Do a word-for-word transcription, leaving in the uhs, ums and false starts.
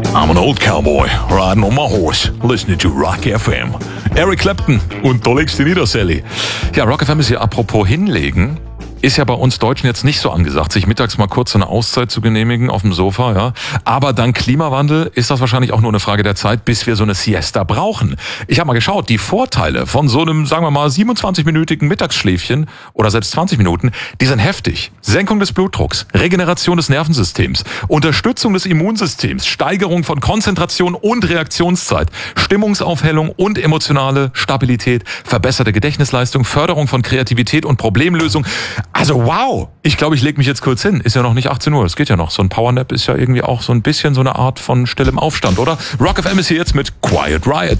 I'm an old cowboy, riding on my horse, listening to Rock F M. Eric Clapton und da legst du nieder, Sally. Ja, Rock F M ist hier apropos hinlegen. Ist ja bei uns Deutschen jetzt nicht so angesagt, sich mittags mal kurz so eine Auszeit zu genehmigen auf dem Sofa, ja. Aber dank Klimawandel ist das wahrscheinlich auch nur eine Frage der Zeit, bis wir so eine Siesta brauchen. Ich habe mal geschaut, die Vorteile von so einem, sagen wir mal, siebenundzwanzig-minütigen Mittagsschläfchen oder selbst zwanzig Minuten, die sind heftig. Senkung des Blutdrucks, Regeneration des Nervensystems, Unterstützung des Immunsystems, Steigerung von Konzentration und Reaktionszeit, Stimmungsaufhellung und emotionale Stabilität, verbesserte Gedächtnisleistung, Förderung von Kreativität und Problemlösung. Also wow, ich glaube, ich lege mich jetzt kurz hin. Ist ja noch nicht achtzehn Uhr, das geht ja noch. So ein Powernap ist ja irgendwie auch so ein bisschen so eine Art von stillem Aufstand, oder? Rock F M ist hier jetzt mit Quiet Riot.